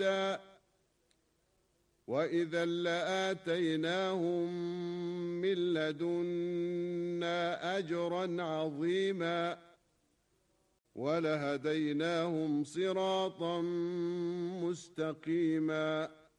قسطا وإذا لآتيناهم من لدنا أجرا عظيما ولهديناهم صراطا مستقيما